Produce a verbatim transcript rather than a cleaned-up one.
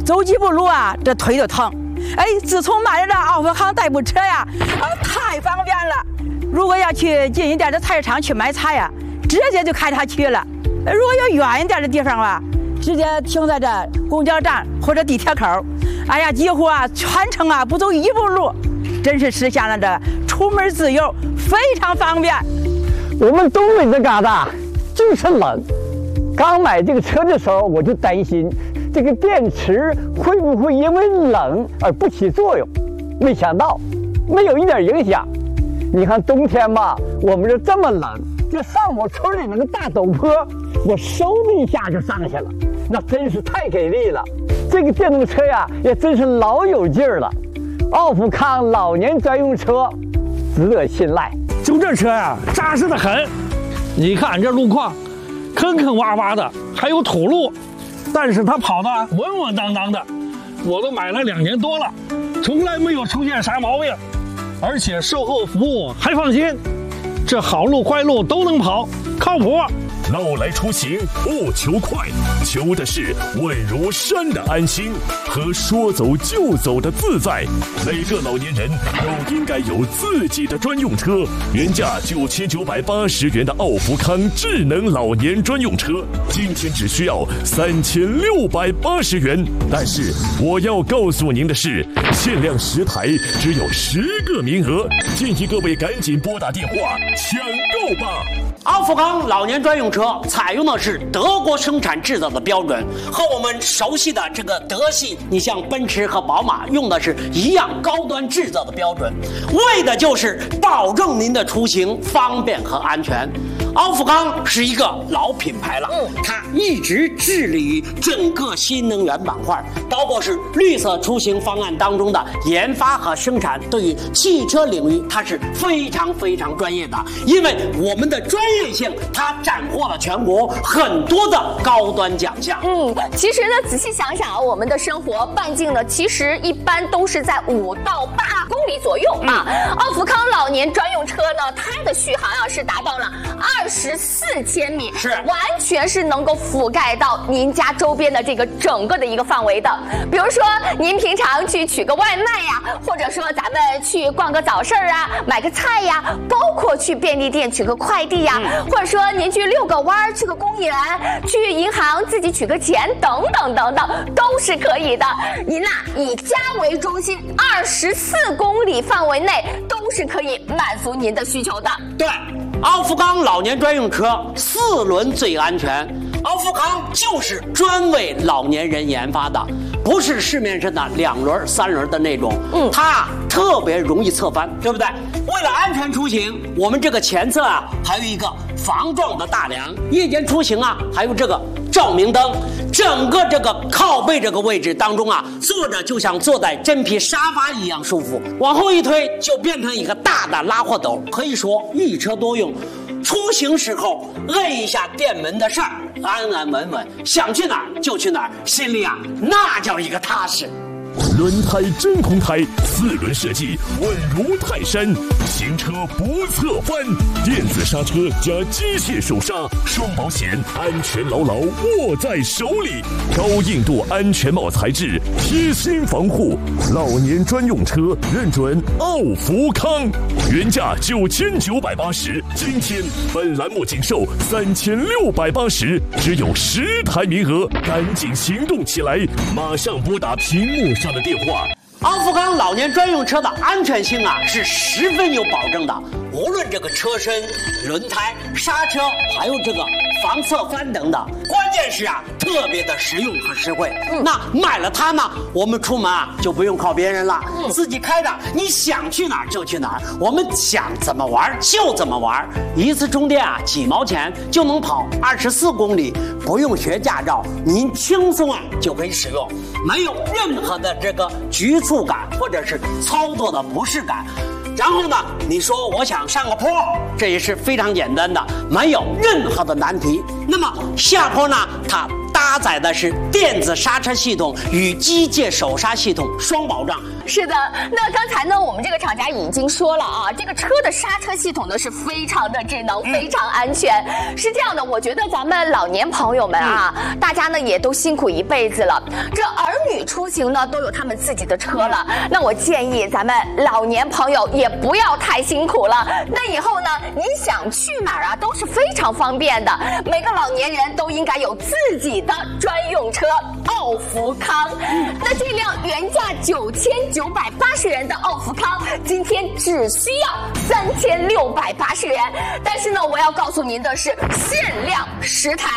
走几步路啊，这腿就疼。哎，自从买了这奥福康代步车呀，啊，太方便了。如果要去近一点的菜市场去买菜呀，直接就开它去了。如果要远一点的地方吧，直接停在这公交站或者地铁口。哎呀，几乎啊全程啊不走一步路，真是实现了这出门自由，非常方便。 我们东北这旮瘩就是冷，刚买这个车的时候我就担心这个电池会不会因为冷而不起作用，没想到没有一点影响。你看冬天吧，我们这这么冷，就上我村里那个大陡坡，我嗖的一下就上去了，那真是太给力了。这个电动车呀，也真是老有劲儿了。奥福康老年专用车，值得信赖。 就这车呀，扎实的很。你看这路况，坑坑洼洼的，还有土路，但是它跑得稳稳当当的。我都买了两年多了，从来没有出现啥毛病，而且售后服务还放心。这好路坏路都能跑，靠谱。 老来出行不求快，求的是稳如山的安心和说走就走的自在。每个老年人都应该有自己的专用车。原价九千九百八十元的奥福康智能老年专用车，今天只需要三千六百八十元。但是我要告诉您的是，限量十台，只有十个名额，建议各位赶紧拨打电话抢购吧。 奥福康老年专用车采用的是德国生产制造的标准，和我们熟悉的这个德系，你像奔驰和宝马用的是一样高端制造的标准，为的就是保证您的出行方便和安全。奥福康是一个老品牌了，嗯，它一直致力于整个新能源板块，包括是绿色出行方案当中的研发和生产，对于汽车领域它是非常非常专业的，因为我们的专业性，它斩获了全国很多的高端奖项。 嗯，其实呢，仔细想想啊，我们的生活半径呢，其实一般都是在五到八公里左右啊。奥福康老年专用车呢，它的续航啊是达到了二十四千米， 是完全是能够覆盖到您家周边的这个整个的一个范围的。比如说，您平常去取个外卖呀，或者说咱们去逛个早市啊，买个菜呀，包括去便利店取个快递呀。嗯，或者说您去遛个弯，去个公园，去银行自己取个钱，等等等等，都是可以的。您呐、啊，以家为中心，二十四公里范围内都是可以满足您的需求的。 对，奥福康老年专用车四轮最安全。奥福康就是专为老年人研发的，不是市面上的两轮、三轮的那种。嗯，它特别容易侧翻，对不对？为了安全出行，我们这个前侧啊还有一个防撞的大梁，夜间出行啊还有这个照明灯，整个这个靠背这个位置当中啊，坐着就像坐在真皮沙发一样舒服，往后一推就变成一个大的拉货斗，可以说一车多用。出行时候摁一下电门的事儿，安安稳稳，想去哪儿就去哪儿，心里啊那叫一个踏实。 轮胎真空胎，四轮设计稳如泰山，行车不侧翻，电子刹车加机械手刹，双保险，安全牢牢握在手里。高硬度安全帽材质，贴心防护，老年专用车认准奥福康，原价九千九百八十，今天本栏目仅售三千六百八十，只有十台名额，赶紧行动起来，马上拨打屏幕上的电话。 奥福康老年专用车的安全性啊是十分有保证的，无论这个车身、轮胎、刹车，还有这个防侧翻等等，关键是啊特别的实用和实惠。嗯，那买了它呢，我们出门啊就不用靠别人了，嗯，自己开着，你想去哪儿就去哪儿，我们想怎么玩就怎么玩，一次充电啊几毛钱就能跑二十四公里，不用学驾照，您轻松啊就可以使用，没有任何的这个局促感或者是操作的不适感。然后呢，你说我想上个坡，这也是非常简单的，没有任何的难题。那么下坡呢，它搭载的是电子刹车系统与机械手刹系统双保障， 是的，那刚才呢，我们这个厂家已经说了啊，这个车的刹车系统呢是非常的智能，非常安全。是这样的，我觉得咱们老年朋友们啊，嗯、大家呢也都辛苦一辈子了，这儿女出行呢都有他们自己的车了。那我建议咱们老年朋友也不要太辛苦了。那以后呢，你想去哪儿啊，都是非常方便的。每个老年人都应该有自己的专用车奥福康。那这辆原价九千九百八十元的奥福康，今天只需要三千六百八十元。但是呢，我要告诉您的是，限量十台。